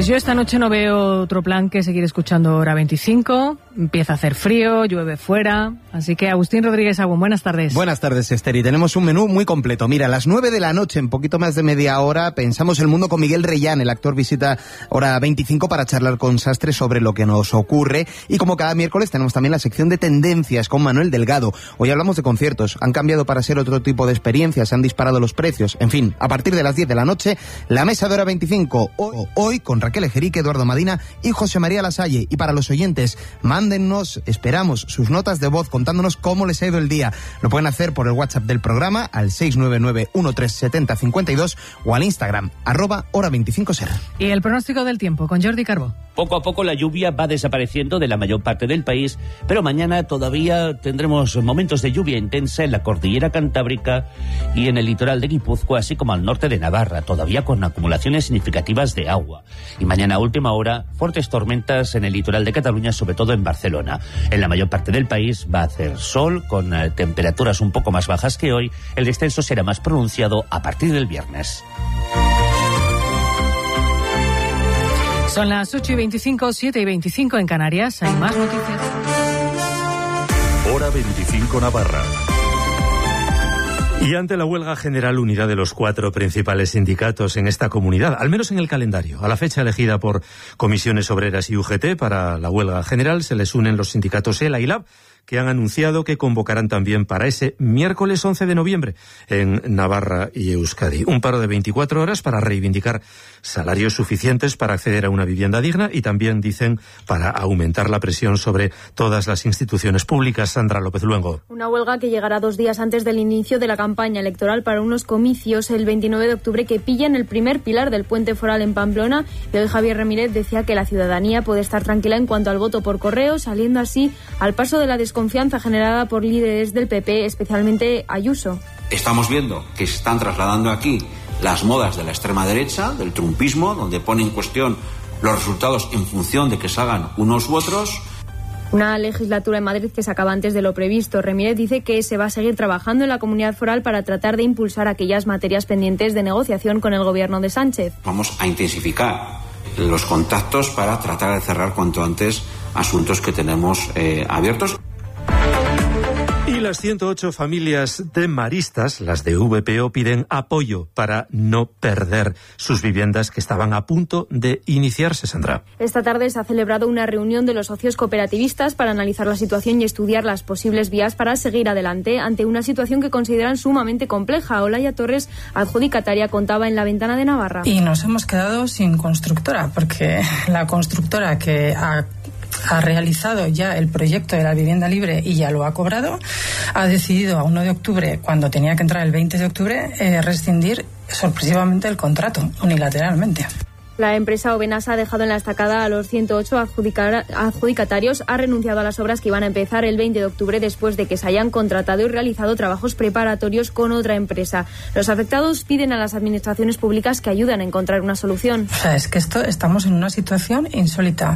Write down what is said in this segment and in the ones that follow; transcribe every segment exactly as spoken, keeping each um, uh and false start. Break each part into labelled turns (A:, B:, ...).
A: Pues yo esta noche no veo otro plan que seguir escuchando Hora veinticinco. Empieza a hacer frío, llueve fuera. Así que Agustín Rodríguez Agüen, buenas tardes.
B: Buenas tardes, Esther. Y tenemos un menú muy completo. Mira, a las nueve de la noche, en poquito más de media hora, Pensamos el Mundo con Miguel Reyán. El actor visita Hora veinticinco para charlar con Sastre sobre lo que nos ocurre. Y como cada miércoles tenemos también la sección de tendencias con Manuel Delgado. Hoy hablamos de conciertos. Han cambiado para ser otro tipo de experiencias, se han disparado los precios. En fin, a partir de las diez de la noche, la mesa de Hora veinticinco. Hoy con Raquel Ejerique, Eduardo Madina y José María Lasalle. Y para los oyentes, mándennos, esperamos sus notas de voz contándonos cómo les ha ido el día. Lo pueden hacer por el WhatsApp del programa al seis nueve nueve, uno tres siete cero, cinco dos o al Instagram, arroba hora veinticinco ser.
A: Y el pronóstico del tiempo con Jordi Carbó.
C: Poco a poco la lluvia va desapareciendo de la mayor parte del país, pero mañana todavía tendremos momentos de lluvia intensa en la cordillera cantábrica y en el litoral de Guipúzcoa, así como al norte de Navarra, todavía con acumulaciones significativas de agua. Y mañana a última hora, fuertes tormentas en el litoral de Cataluña, sobre todo en Barcelona. En la mayor parte del país va a hacer sol, con eh, temperaturas un poco más bajas que hoy. El descenso será más pronunciado a partir del viernes.
A: Son las ocho y veinticinco, siete y veinticinco en Canarias. Hay más noticias.
D: Hora veinticinco Navarra. Y ante la huelga general unida de los cuatro principales sindicatos en esta comunidad, al menos en el calendario, a la fecha elegida por Comisiones Obreras y U G T para la huelga general, se les unen los sindicatos ELA y LAB, que han anunciado que convocarán también para ese miércoles once de noviembre en Navarra y Euskadi. Un paro de veinticuatro horas para reivindicar salarios suficientes para acceder a una vivienda digna y también, dicen, para aumentar la presión sobre todas las instituciones públicas. Sandra López Luengo.
E: Una huelga que llegará dos días antes del inicio de la campaña electoral para unos comicios el veintinueve de octubre que pillan el primer pilar del puente foral en Pamplona. Y hoy Javier Ramírez decía que la ciudadanía puede estar tranquila en cuanto al voto por correo, saliendo así al paso de la desconfianza generada por líderes del P P, especialmente Ayuso.
F: Estamos viendo que se están trasladando aquí las modas de la extrema derecha, del trumpismo, donde pone en cuestión los resultados en función de que salgan unos u otros.
E: Una legislatura en Madrid que se acaba antes de lo previsto. Ramírez dice que se va a seguir trabajando en la comunidad foral para tratar de impulsar aquellas materias pendientes de negociación con el gobierno de Sánchez.
F: Vamos a intensificar los contactos para tratar de cerrar cuanto antes asuntos que tenemos eh, abiertos.
D: Y las ciento ocho familias de maristas, las de V P O, piden apoyo para no perder sus viviendas que estaban a punto de iniciarse, Sandra.
E: Esta tarde se ha celebrado una reunión de los socios cooperativistas para analizar la situación y estudiar las posibles vías para seguir adelante ante una situación que consideran sumamente compleja. Olaya Torres, adjudicataria, contaba en La Ventana de Navarra.
G: Y nos hemos quedado sin constructora, porque la constructora que ha ha realizado ya el proyecto de la vivienda libre y ya lo ha cobrado, ha decidido a uno de octubre, cuando tenía que entrar el veinte de octubre, eh, rescindir sorpresivamente el contrato, unilateralmente.
E: La empresa Obenasa ha dejado en la estacada a los ciento ocho adjudicatarios, ha renunciado a las obras que iban a empezar el veinte de octubre después de que se hayan contratado y realizado trabajos preparatorios con otra empresa. Los afectados piden a las administraciones públicas que ayuden a encontrar una solución.
G: O sea, es que esto estamos en una situación insólita.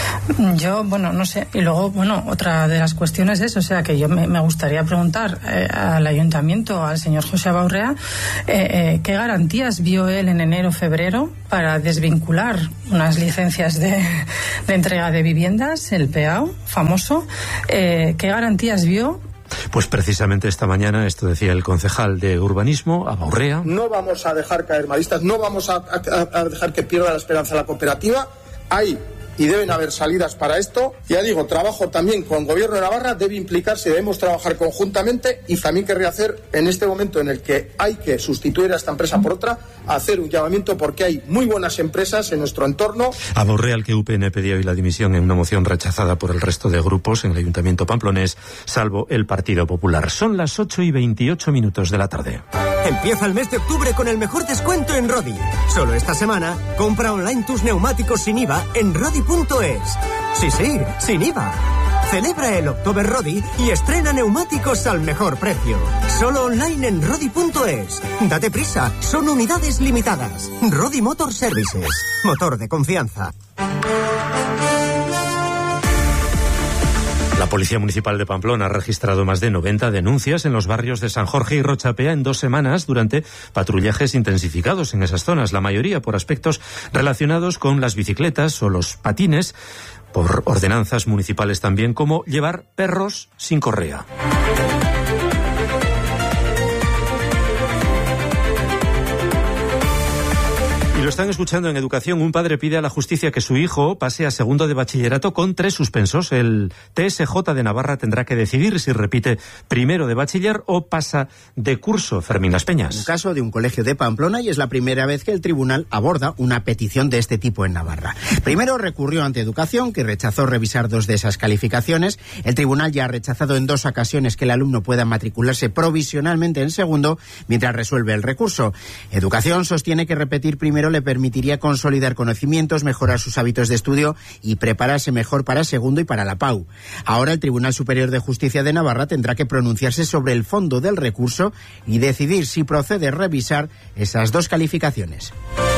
G: Yo, bueno, no sé. Y luego, bueno, otra de las cuestiones es, o sea, que yo me, me gustaría preguntar eh, al ayuntamiento, al señor José Abaurrea, eh, eh, ¿qué garantías vio él en enero, febrero para desvincular unas licencias de, de entrega de viviendas, el P A U famoso? Eh, ¿Qué garantías vio?
D: Pues precisamente esta mañana esto decía el concejal de urbanismo, Abaurrea.
H: No vamos a dejar caer maristas, no vamos a, a, a dejar que pierda la esperanza la cooperativa. Hay y deben haber salidas para esto. Ya digo, trabajo también con Gobierno de Navarra, debe implicarse, debemos trabajar conjuntamente y también querría hacer, en este momento en el que hay que sustituir a esta empresa por otra, hacer un llamamiento porque hay muy buenas empresas en nuestro entorno.
D: Abaurrea, al que U P N pedía hoy la dimisión en una moción rechazada por el resto de grupos en el Ayuntamiento pamplonés, salvo el Partido Popular. Son las ocho y veintiocho minutos de la tarde.
I: Empieza el mes de octubre con el mejor descuento en Rodi. Solo esta semana, compra online tus neumáticos sin I V A en Rodi punto es. Sí, sí, sin I V A. Celebra el October Rodi y estrena neumáticos al mejor precio. Solo online en Rodi punto es. Date prisa, son unidades limitadas. Rodi Motor Services. Motor de confianza.
D: La Policía Municipal de Pamplona ha registrado más de noventa denuncias en los barrios de San Jorge y Rochapea en dos semanas durante patrullajes intensificados en esas zonas, la mayoría por aspectos relacionados con las bicicletas o los patines, por ordenanzas municipales también, como llevar perros sin correa. Y lo están escuchando en Educación. Un padre pide a la justicia que su hijo pase a segundo de bachillerato con tres suspensos. El T S J de Navarra tendrá que decidir si repite primero de bachiller o pasa de curso. Fermín Las Peñas.
J: Un caso de un colegio de Pamplona, y es la primera vez que el tribunal aborda una petición de este tipo en Navarra. Primero recurrió ante Educación, que rechazó revisar dos de esas calificaciones. El tribunal ya ha rechazado en dos ocasiones que el alumno pueda matricularse provisionalmente en segundo mientras resuelve el recurso. Educación sostiene que repetir primero le permitiría consolidar conocimientos, mejorar sus hábitos de estudio y prepararse mejor para segundo y para la P A U. Ahora el Tribunal Superior de Justicia de Navarra tendrá que pronunciarse sobre el fondo del recurso y decidir si procede revisar esas dos calificaciones.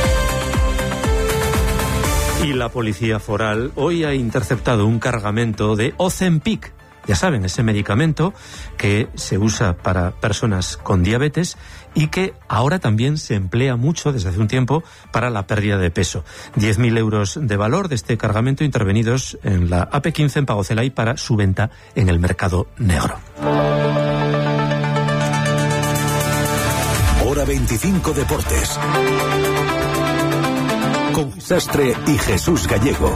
D: Y la Policía Foral hoy ha interceptado un cargamento de Ozempic. Ya saben, ese medicamento que se usa para personas con diabetes y que ahora también se emplea mucho desde hace un tiempo para la pérdida de peso. diez mil euros de valor de este cargamento intervenidos en la A P quince en Pagocelay para su venta en el mercado negro.
K: Hora veinticinco Deportes. Con Sastre y Jesús Gallego.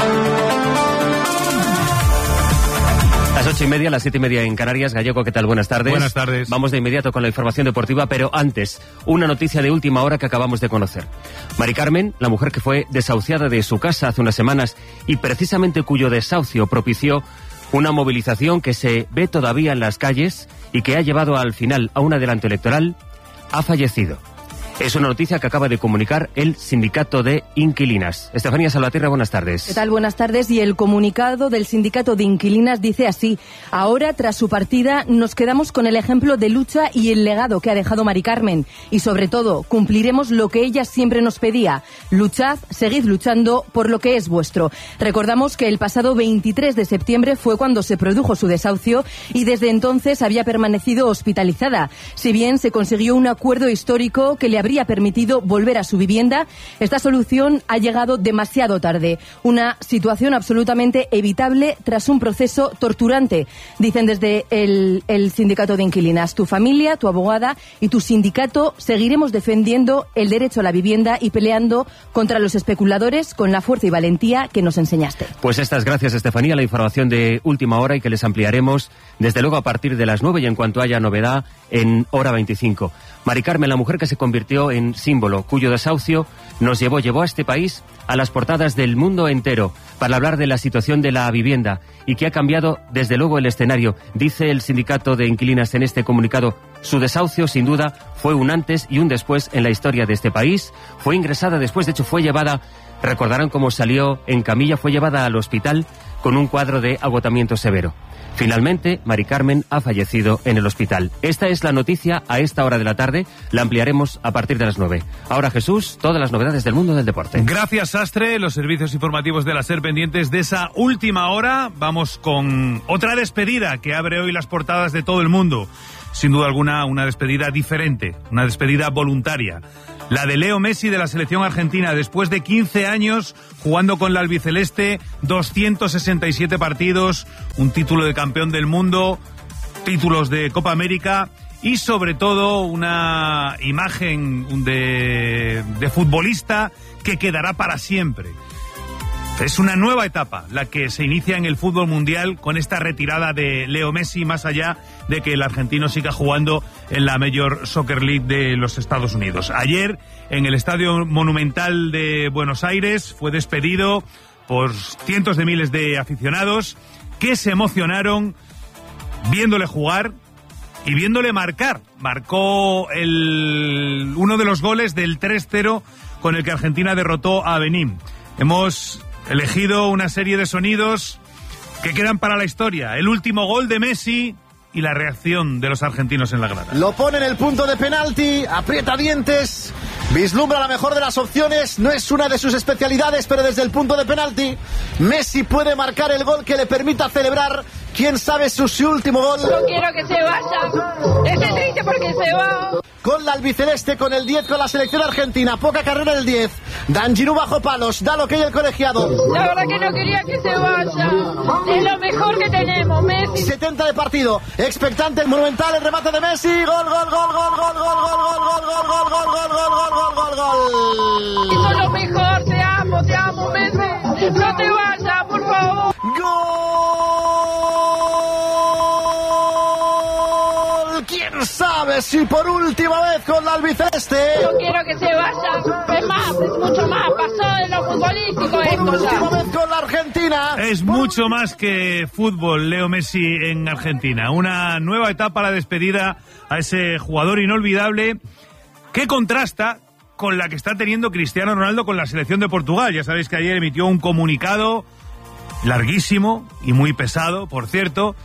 L: Las ocho y media, las siete y media en Canarias. Gallego, ¿qué tal? Buenas tardes.
M: Buenas tardes.
L: Vamos de inmediato con la información deportiva, pero antes, una noticia de última hora que acabamos de conocer. Mari Carmen, la mujer que fue desahuciada de su casa hace unas semanas y precisamente cuyo desahucio propició una movilización que se ve todavía en las calles y que ha llevado al final a un adelanto electoral, ha fallecido. Es una noticia que acaba de comunicar el Sindicato de Inquilinas. Estefanía Salvatierra, buenas tardes.
N: ¿Qué tal? Buenas tardes. Y el comunicado del Sindicato de Inquilinas dice así: ahora, tras su partida, nos quedamos con el ejemplo de lucha y el legado que ha dejado Mari Carmen. Y sobre todo, cumpliremos lo que ella siempre nos pedía: luchad, seguid luchando por lo que es vuestro. Recordamos que el pasado veintitrés de septiembre fue cuando se produjo su desahucio y desde entonces había permanecido hospitalizada. Si bien se consiguió un acuerdo histórico que le habría permitido volver a su vivienda, esta solución ha llegado demasiado tarde. Una situación absolutamente evitable tras un proceso torturante, dicen desde el, el Sindicato de Inquilinas. Tu familia, tu abogada y tu sindicato seguiremos defendiendo el derecho a la vivienda y peleando contra los especuladores con la fuerza y valentía que nos enseñaste.
L: Pues estas gracias, Estefanía, la información de última hora y que les ampliaremos desde luego a partir de las nueve y en cuanto haya novedad en Hora veinticinco. Mari Carmen, la mujer que se convirtió en símbolo, cuyo desahucio nos llevó, llevó a este país a las portadas del mundo entero para hablar de la situación de la vivienda y que ha cambiado desde luego el escenario. Dice el Sindicato de Inquilinas en este comunicado: su desahucio sin duda fue un antes y un después en la historia de este país. Fue ingresada después, de hecho fue llevada, recordarán cómo salió en camilla, fue llevada al hospital con un cuadro de agotamiento severo. Finalmente, Mari Carmen ha fallecido en el hospital. Esta es la noticia a esta hora de la tarde. La ampliaremos a partir de las nueve. Ahora, Jesús, todas las novedades del mundo del deporte.
M: Gracias, Sastre. Los servicios informativos de la SER pendientes de esa última hora. Vamos con otra despedida que abre hoy las portadas de todo el mundo. Sin duda alguna, una despedida diferente, una despedida voluntaria. La de Leo Messi de la selección argentina, después de quince años jugando con la albiceleste, doscientos sesenta y siete partidos, un título de campeón del mundo, títulos de Copa América y sobre todo una imagen de, de futbolista que quedará para siempre. Es una nueva etapa la que se inicia en el fútbol mundial con esta retirada de Leo Messi, más allá de que el argentino siga jugando en la Major Soccer League de los Estados Unidos. Ayer, en el Estadio Monumental de Buenos Aires, fue despedido por cientos de miles de aficionados que se emocionaron viéndole jugar y viéndole marcar. Marcó el, uno de los goles del tres cero con el que Argentina derrotó a Benín. Hemos elegido una serie de sonidos que quedan para la historia. El último gol de Messi y la reacción de los argentinos en la grada.
O: Lo pone en el punto de penalti, aprieta dientes, vislumbra la mejor de las opciones, no es una de sus especialidades, pero desde el punto de penalti Messi puede marcar el gol que le permita celebrar ¿Quién sabe su, su último gol?
P: No quiero que se vaya. Estoy triste porque se va.
O: Con la albiceleste, con el diez, con la selección argentina. Poca carrera del diez. Dan Giroud bajo palos. Da lo que hay el colegiado.
P: La verdad que no quería que se vaya. Es lo mejor que tenemos, Messi.
O: setenta de partido. Expectante, el monumental, el remate de Messi. Gol, gol, gol, gol, gol, gol, gol, gol, gol, gol, gol, gol, gol, gol, gol, gol, gol.
P: Eso es lo mejor. Te amo, te amo, Messi. No te vayas, por favor.
O: ¿Quién sabe si por última vez con la albiceleste?
P: No quiero que se vaya. Es más, es mucho más. Pasó de lo futbolístico esto
O: por
P: ya.
O: última vez con la Argentina.
M: Es mucho más que fútbol, Leo Messi en Argentina. Una nueva etapa, la despedida a ese jugador inolvidable que contrasta con la que está teniendo Cristiano Ronaldo con la selección de Portugal. Ya sabéis que ayer emitió un comunicado larguísimo y muy pesado, por cierto,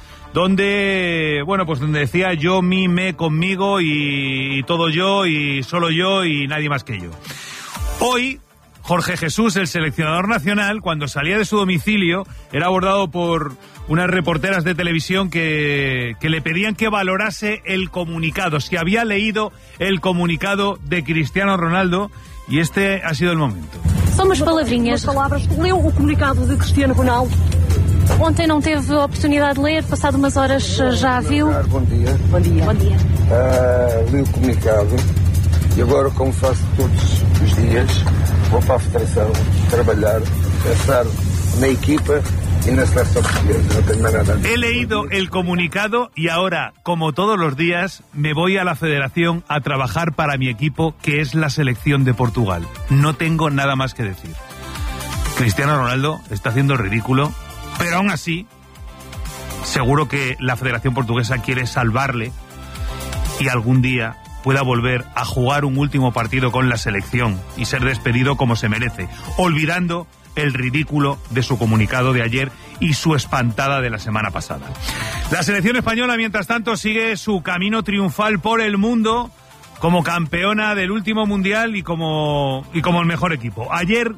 M: donde, bueno, pues donde decía yo, mí, me, conmigo y, y todo yo y solo yo y nadie más que yo. Hoy, Jorge Jesús, el seleccionador nacional, cuando salía de su domicilio, era abordado por unas reporteras de televisión que, que le pedían que valorase el comunicado, si había leído el comunicado de Cristiano Ronaldo, y este ha sido el momento.
Q: São umas palavrinhas. Umas palavras. Leu o comunicado de Cristiano Ronaldo. Ontem não teve a oportunidade de ler, passado umas horas já viu.
R: Bom dia.
Q: Bom dia. Bom dia.
R: Uh, li o comunicado e agora, como faço todos os dias, vou para a Federação trabalhar, pensar na equipa y na selección portuguesa. No tengo nada.
M: He leído el comunicado y ahora, como todos los días, me voy a la Federación a trabajar para mi equipo, que es la selección de Portugal. No tengo nada más que decir. Cristiano Ronaldo está haciendo el ridículo, pero aún así, seguro que la Federación Portuguesa quiere salvarle y algún día pueda volver a jugar un último partido con la selección y ser despedido como se merece, olvidando el ridículo de su comunicado de ayer y su espantada de la semana pasada. La selección española, mientras tanto, sigue su camino triunfal por el mundo como campeona del último mundial y como, y como el mejor equipo. Ayer,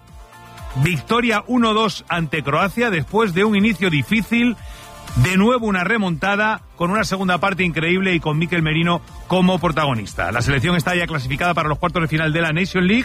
M: victoria uno dos ante Croacia después de un inicio difícil. De nuevo una remontada con una segunda parte increíble y con Mikel Merino como protagonista. La selección está ya clasificada para los cuartos de final de la Nation League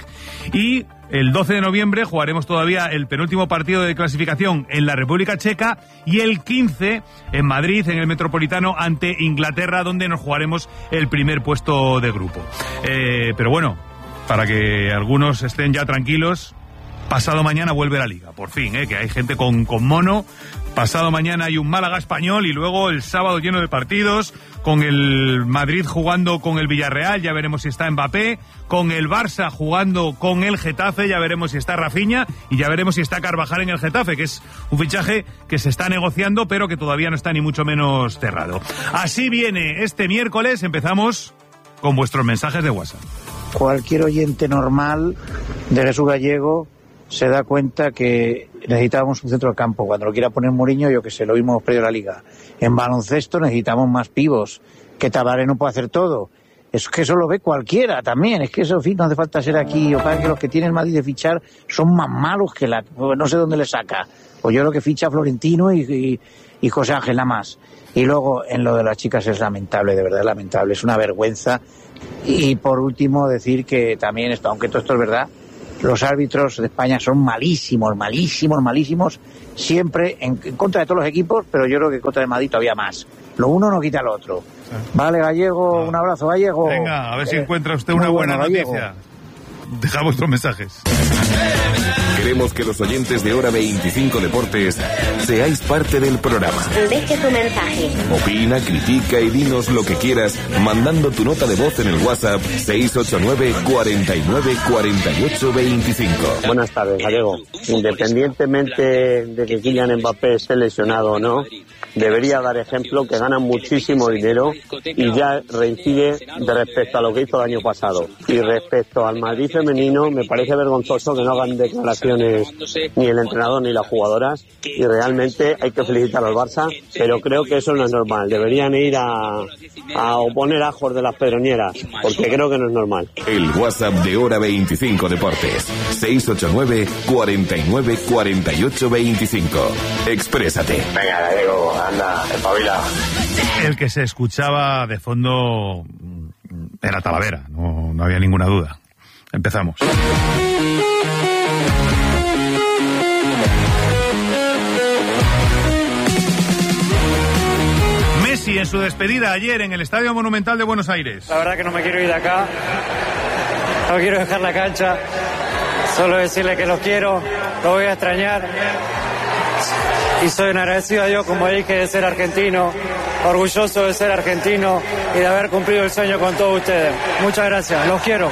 M: y el doce de noviembre jugaremos todavía el penúltimo partido de clasificación en la República Checa y el quince en Madrid, en el Metropolitano, ante Inglaterra, donde nos jugaremos el primer puesto de grupo. Eh, pero bueno, para que algunos estén ya tranquilos, pasado mañana vuelve la Liga, por fin, eh, que hay gente con, con mono. Pasado mañana hay un Málaga Español y luego el sábado lleno de partidos, con el Madrid jugando con el Villarreal, ya veremos si está Mbappé, con el Barça jugando con el Getafe, ya veremos si está Rafinha y ya veremos si está Carvajal en el Getafe, que es un fichaje que se está negociando pero que todavía no está ni mucho menos cerrado. Así viene este miércoles, empezamos con vuestros mensajes de WhatsApp.
S: Cualquier oyente normal de Jesús Gallego se da cuenta que necesitábamos un centro de campo. Cuando lo quiera poner Mourinho, yo que sé, lo mismo hemos perdido la Liga. En baloncesto necesitamos más pivos, que Tavares no puede hacer todo. Es que eso lo ve cualquiera también. Es que eso, en fin, no hace falta ser aquí. O para que los que tienen Madrid de fichar son más malos que la... No sé dónde le saca. Pues yo lo que ficha Florentino y, y, y José Ángel nada más. Y luego, en lo de las chicas es lamentable, de verdad es lamentable. Es una vergüenza. Y por último, decir que también, esto, aunque todo esto es verdad, los árbitros de España son malísimos, malísimos, malísimos, siempre en, en contra de todos los equipos, pero yo creo que en contra de Madrid todavía más. Lo uno no quita lo otro. Sí. Vale, Gallego, un abrazo, Gallego.
M: Venga, a ver si
S: eh,
M: encuentra usted una buena
S: bueno,
M: noticia. Deja vuestros mensajes.
K: Queremos que los oyentes de Hora veinticinco Deportes seáis parte del programa.
T: Deje tu mensaje.
K: Opina, critica y dinos lo que quieras mandando tu nota de voz en el WhatsApp seis ocho nueve, cuarenta y nueve, cuarenta y ocho, veinticinco.
U: Buenas tardes, Gallego. Independientemente de que Kylian Mbappé esté lesionado o no, debería dar ejemplo que gana muchísimo dinero y ya reincide de respecto a lo que hizo el año pasado. Y respecto al Madrid femenino, me parece vergonzoso que no hagan declaraciones ni el entrenador ni las jugadoras, y realmente hay que felicitar al Barça, pero creo que eso no es normal. Deberían ir a, a oponer ajos de las pedroñeras, porque creo que no es normal.
K: El WhatsApp de Hora veinticinco Deportes, seis ocho nueve, cuarenta cuarenta y nueve, cuarenta y ocho, veinticinco. Exprésate.
T: Venga, Gallego, anda, espabila.
M: El que se escuchaba de fondo era Talavera, no, no había ninguna duda. Empezamos. Messi en su despedida ayer en el Estadio Monumental de Buenos Aires.
V: La verdad que no me quiero ir de acá, no quiero dejar la cancha, solo decirle que los quiero, los voy a extrañar y soy un agradecido a Dios, como dije, de ser argentino, orgulloso de ser argentino y de haber cumplido el sueño con todos ustedes. Muchas gracias, los quiero.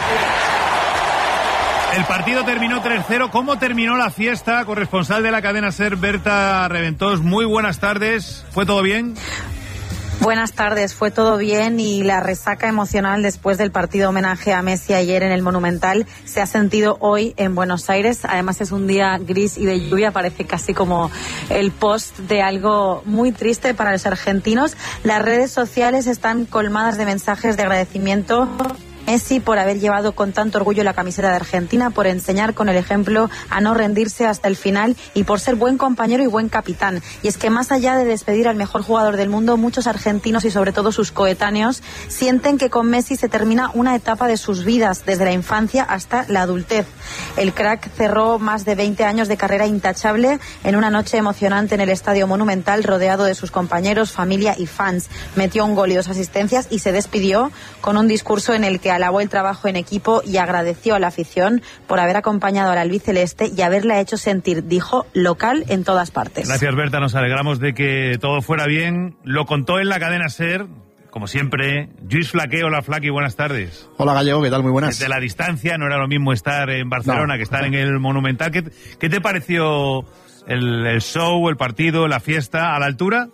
M: El partido terminó tres cero. ¿Cómo terminó la fiesta? Corresponsal de la cadena SER, Berta Reventós. Muy buenas tardes. ¿Fue todo bien?
W: Buenas tardes, fue todo bien y la resaca emocional después del partido homenaje a Messi ayer en el Monumental se ha sentido hoy en Buenos Aires. Además es un día gris y de lluvia, parece casi como el post de algo muy triste para los argentinos. Las redes sociales están colmadas de mensajes de agradecimiento Messi por haber llevado con tanto orgullo la camiseta de Argentina, por enseñar con el ejemplo a no rendirse hasta el final y por ser buen compañero y buen capitán. Y es que más allá de despedir al mejor jugador del mundo, muchos argentinos y sobre todo sus coetáneos sienten que con Messi se termina una etapa de sus vidas, desde la infancia hasta la adultez. El crack cerró más de veinte años de carrera intachable en una noche emocionante en el Estadio Monumental, rodeado de sus compañeros, familia y fans. Metió un gol y dos asistencias y se despidió con un discurso en el que alabó el trabajo en equipo y agradeció a la afición por haber acompañado al albiceleste y haberla hecho sentir, dijo, local en todas partes.
M: Gracias, Berta, nos alegramos de que todo fuera bien. Lo contó en la cadena SER, como siempre, Lluís Flaqué. Hola, Flaqui, buenas tardes.
O: Hola, Gallego, ¿qué tal? Muy buenas.
M: Desde la distancia, no era lo mismo estar en Barcelona no. que estar en el Monumental. ¿Qué, qué te pareció el, el show, el partido, la fiesta? ¿A la altura?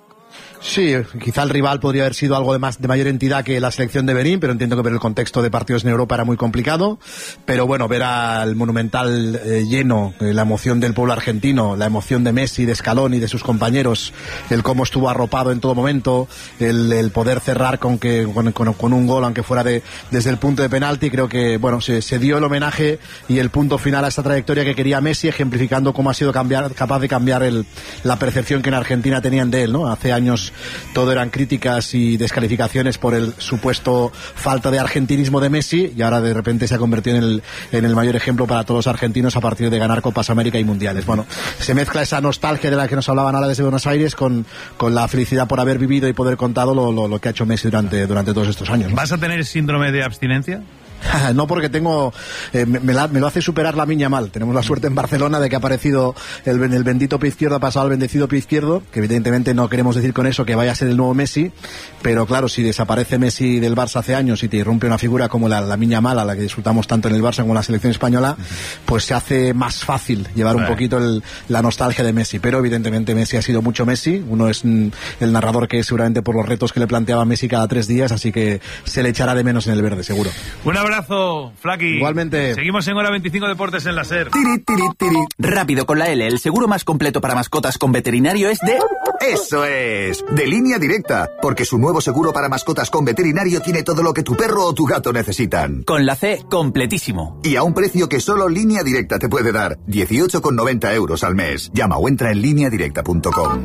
O: Sí, quizá el rival podría haber sido algo de más de mayor entidad que la selección de Benín, pero entiendo que ver el contexto de partidos en Europa era muy complicado. Pero bueno, ver al Monumental eh, lleno, eh, la emoción del pueblo argentino, la emoción de Messi, de Scaloni y de sus compañeros, el cómo estuvo arropado en todo momento, el, el poder cerrar con que con, con, con un gol, aunque fuera de desde el punto de penalti, creo que bueno se, se dio el homenaje y el punto final a esta trayectoria que quería Messi, ejemplificando cómo ha sido cambiar, capaz de cambiar el, la percepción que en Argentina tenían de él, ¿no? Hace años todo eran críticas y descalificaciones por el supuesto falta de argentinismo de Messi y ahora de repente se ha convertido en el, en el mayor ejemplo para todos los argentinos a partir de ganar Copas América y Mundiales. Bueno, se mezcla esa nostalgia de la que nos hablaban ahora desde Buenos Aires con, con la felicidad por haber vivido y poder contado lo, lo, lo que ha hecho Messi durante, durante todos estos años, ¿no?
M: ¿Vas a tener síndrome de abstinencia?
O: No, porque tengo eh, me, me, la, me lo hace superar la miña mal. Tenemos la suerte en Barcelona de que ha aparecido el, el bendito pie izquierdo, ha pasado al bendecido pie izquierdo, que evidentemente no queremos decir con eso que vaya a ser el nuevo Messi, pero claro, si desaparece Messi del Barça hace años y te irrumpe una figura como la, la miña mala, la que disfrutamos tanto en el Barça como en la selección española, pues se hace más fácil llevar un poquito el, la nostalgia de Messi. Pero evidentemente Messi ha sido mucho Messi. Uno es mm, el narrador que es seguramente por los retos que le planteaba Messi cada tres días, así que se le echará de menos en el verde, seguro.
M: Una abrazo, Flaqui.
O: Igualmente.
M: Seguimos en Hora veinticinco Deportes en la SER.
X: Tiri, tiri, tiri. Rápido con la L, el seguro más completo para mascotas con veterinario es de...
Y: ¡Eso es! De Línea Directa, porque su nuevo seguro para mascotas con veterinario tiene todo lo que tu perro o tu gato necesitan.
X: Con la C, completísimo.
Y: Y a un precio que solo Línea Directa te puede dar, dieciocho con noventa euros al mes. Llama o entra en línea directa punto com.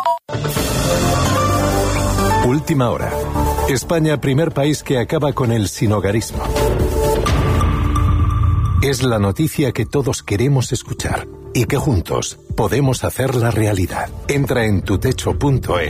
Z: Última hora. España, primer país que acaba con el sinhogarismo. Es la noticia que todos queremos escuchar y que juntos podemos hacerla realidad. Entra en tutecho punto es